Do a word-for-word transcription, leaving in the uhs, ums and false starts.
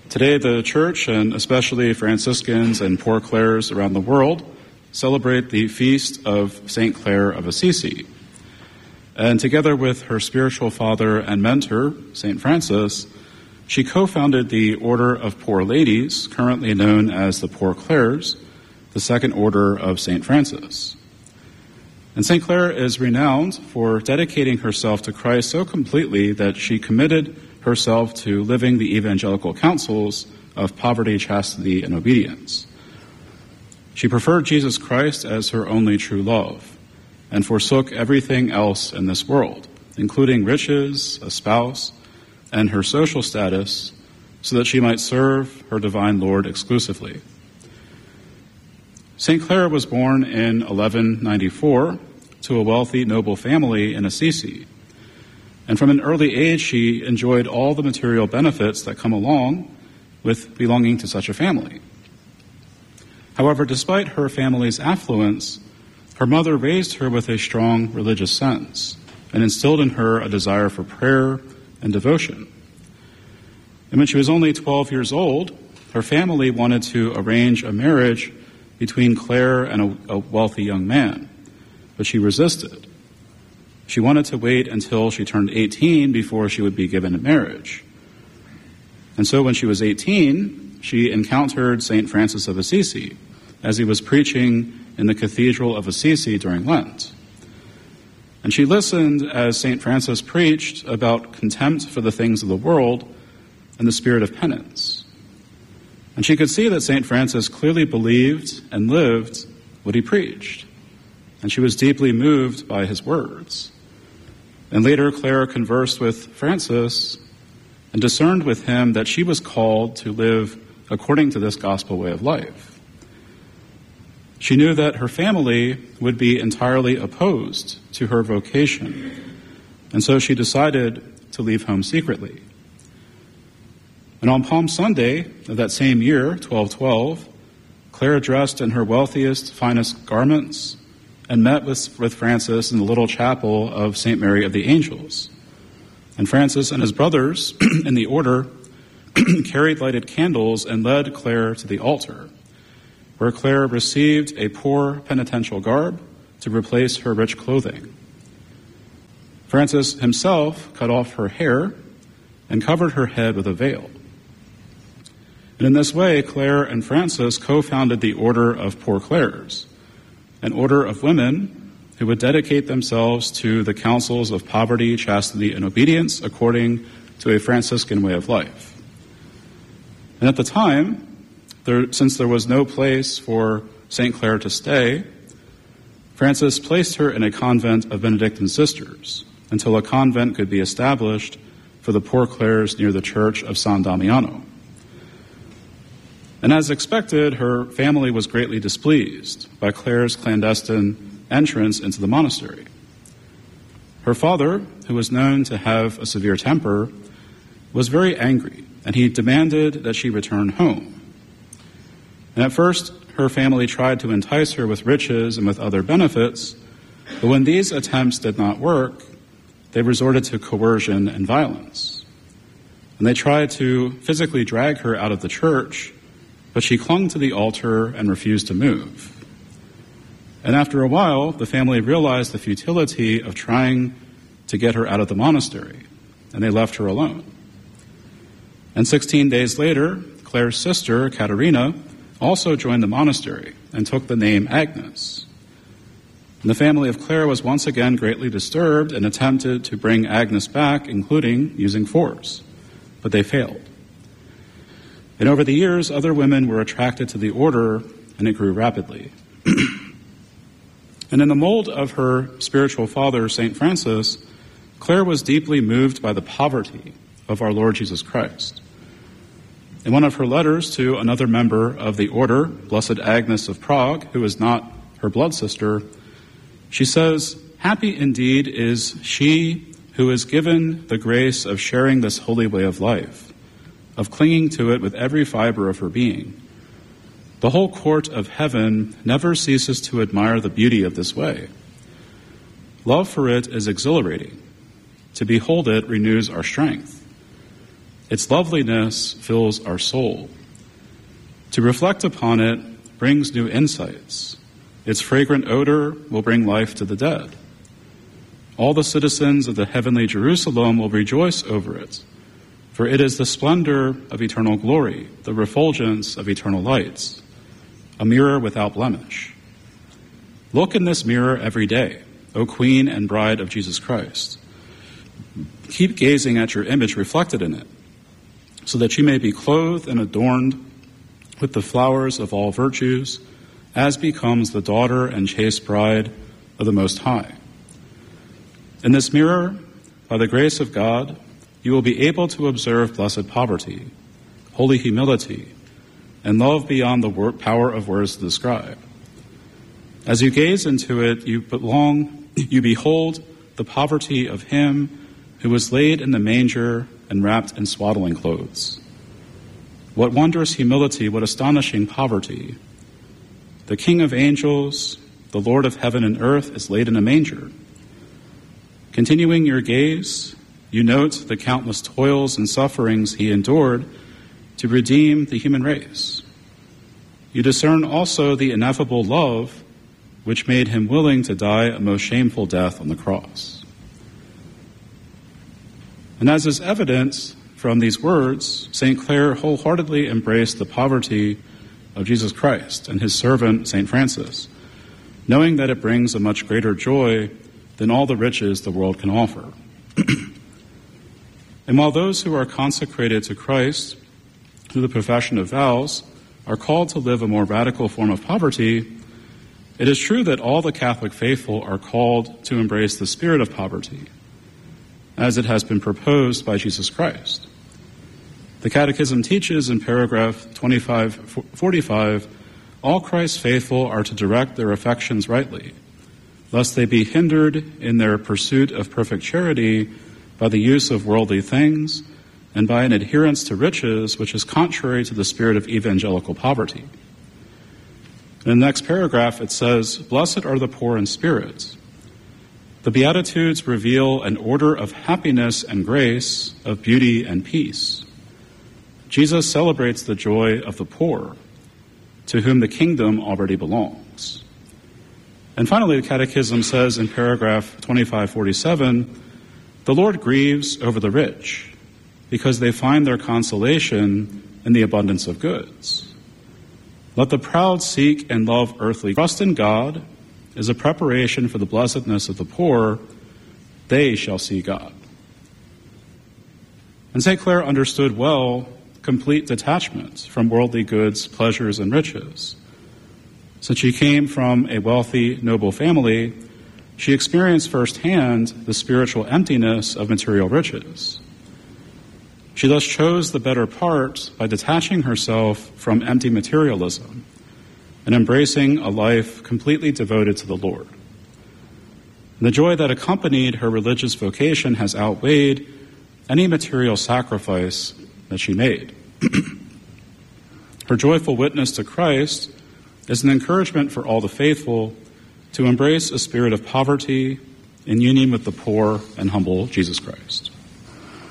Today, the Church, and especially Franciscans and Poor Clares around the world, celebrate the feast of Saint Clare of Assisi. And together with her spiritual father and mentor, Saint Francis, she co-founded the Order of Poor Ladies, currently known as the Poor Clares, the second order of Saint Francis. And Saint Clare is renowned for dedicating herself to Christ so completely that she committed herself to living the evangelical counsels of poverty, chastity, and obedience. She preferred Jesus Christ as her only true love and forsook everything else in this world, including riches, a spouse, and her social status, so that she might serve her divine Lord exclusively. Saint Clare was born in eleven ninety-four to a wealthy noble family in Assisi. And from an early age, she enjoyed all the material benefits that come along with belonging to such a family. However, despite her family's affluence, her mother raised her with a strong religious sense and instilled in her a desire for prayer and devotion. And when she was only twelve years old, her family wanted to arrange a marriage between Clare and a, a wealthy young man, but she resisted. She wanted to wait until she turned eighteen before she would be given in marriage. And so when she was eighteen, she encountered Saint Francis of Assisi as he was preaching in the Cathedral of Assisi during Lent. And she listened as Saint Francis preached about contempt for the things of the world and the spirit of penance. And she could see that Saint Francis clearly believed and lived what he preached. And she was deeply moved by his words. And later, Clare conversed with Francis and discerned with him that she was called to live according to this gospel way of life. She knew that her family would be entirely opposed to her vocation, and so she decided to leave home secretly. And on Palm Sunday of that same year, twelve twelve, Clare dressed in her wealthiest, finest garments and met with, with Francis in the little chapel of Saint Mary of the Angels. And Francis and his brothers in the order carried lighted candles and led Clare to the altar, where Clare received a poor penitential garb to replace her rich clothing. Francis himself cut off her hair and covered her head with a veil. And in this way, Clare and Francis co-founded the Order of Poor Clares, an order of women who would dedicate themselves to the counsels of poverty, chastity, and obedience according to a Franciscan way of life. And at the time, there, since there was no place for Saint Clare to stay, Francis placed her in a convent of Benedictine sisters until a convent could be established for the Poor Clares near the church of San Damiano. And as expected, her family was greatly displeased by Clare's clandestine entrance into the monastery. Her father, who was known to have a severe temper, was very angry, and he demanded that she return home. And at first, her family tried to entice her with riches and with other benefits, but when these attempts did not work, they resorted to coercion and violence. And they tried to physically drag her out of the church, but she clung to the altar and refused to move. And after a while, the family realized the futility of trying to get her out of the monastery, and they left her alone. And sixteen days later, Clare's sister, Caterina, also joined the monastery and took the name Agnes. And the family of Clare was once again greatly disturbed and attempted to bring Agnes back, including using force, but they failed. And over the years, other women were attracted to the order, and it grew rapidly. And in the mold of her spiritual father, Saint Francis, Clare was deeply moved by the poverty of our Lord Jesus Christ. In one of her letters to another member of the order, Blessed Agnes of Prague, who is not her blood sister, she says, "Happy indeed is she who is given the grace of sharing this holy way of life, of clinging to it with every fiber of her being. The whole court of heaven never ceases to admire the beauty of this way. Love for it is exhilarating. To behold it renews our strength. Its loveliness fills our soul. To reflect upon it brings new insights. Its fragrant odor will bring life to the dead. All the citizens of the heavenly Jerusalem will rejoice over it, for it is the splendor of eternal glory, the refulgence of eternal lights, a mirror without blemish. Look in this mirror every day, O Queen and Bride of Jesus Christ. Keep gazing at your image reflected in it, so that you may be clothed and adorned with the flowers of all virtues, as becomes the daughter and chaste bride of the Most High. In this mirror, by the grace of God, you will be able to observe blessed poverty, holy humility, and love beyond the word, power of words to describe. As you gaze into it, you belong, you behold the poverty of him who was laid in the manger and wrapped in swaddling clothes. What wondrous humility, what astonishing poverty. The King of angels, the Lord of heaven and earth, is laid in a manger. Continuing your gaze, you note the countless toils and sufferings he endured to redeem the human race. You discern also the ineffable love which made him willing to die a most shameful death on the cross. And as is evident from these words, Saint Clare wholeheartedly embraced the poverty of Jesus Christ and his servant, Saint Francis, knowing that it brings a much greater joy than all the riches the world can offer. And while those who are consecrated to Christ through the profession of vows are called to live a more radical form of poverty, it is true that all the Catholic faithful are called to embrace the spirit of poverty, as it has been proposed by Jesus Christ. The Catechism teaches in paragraph twenty-five forty-five, all Christ's faithful are to direct their affections rightly, lest they be hindered in their pursuit of perfect charity by the use of worldly things and by an adherence to riches which is contrary to the spirit of evangelical poverty. In the next paragraph it says, "Blessed are the poor in spirit. The Beatitudes reveal an order of happiness and grace, of beauty and peace. Jesus celebrates the joy of the poor, to whom the kingdom already belongs." And finally, the Catechism says in paragraph twenty-five forty-seven, "The Lord grieves over the rich, because they find their consolation in the abundance of goods. Let the proud seek and love earthly. Trust in God is a preparation for the blessedness of the poor. They shall see God." And Saint Clare understood well complete detachment from worldly goods, pleasures, and riches. Since she came from a wealthy, noble family, she experienced firsthand the spiritual emptiness of material riches. She thus chose the better part by detaching herself from empty materialism and embracing a life completely devoted to the Lord. And the joy that accompanied her religious vocation has outweighed any material sacrifice that she made. Her joyful witness to Christ is an encouragement for all the faithful to embrace a spirit of poverty in union with the poor and humble Jesus Christ.